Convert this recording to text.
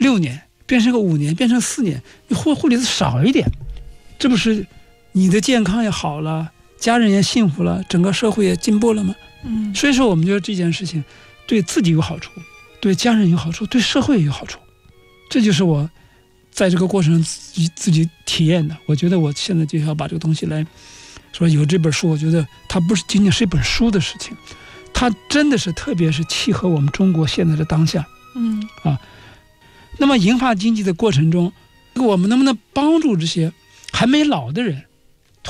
6年，变成个5年，变成4年，你护理的少一点，这不是你的健康也好了，家人也幸福了，整个社会也进步了吗？所以说我们觉得这件事情对自己有好处，对家人有好处，对社会也有好处。这就是我在这个过程自己体验的。我觉得我现在就要把这个东西来说，有这本书，我觉得它不是仅仅是一本书的事情，它真的是特别是契合我们中国现在的当下。那么银发经济的过程中，我们能不能帮助这些还没老的人